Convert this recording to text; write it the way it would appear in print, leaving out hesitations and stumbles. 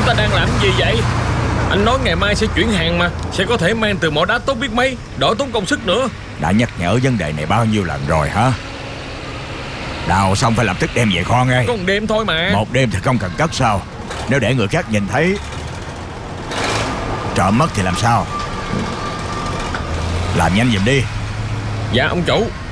ta đang làm gì vậy? Anh nói ngày mai sẽ chuyển hàng mà. Sẽ có thể mang từ mỏ đá tốt biết mấy, đỡ tốn công sức nữa. Đã nhắc nhở vấn đề này bao nhiêu lần rồi hả? Đào xong phải lập tức đem về kho ngay. Có một đêm thôi mà. Một đêm thì không cần cất sao? Nếu để người khác nhìn thấy trộm mất thì làm sao? Làm nhanh giùm đi. Dạ ông chủ.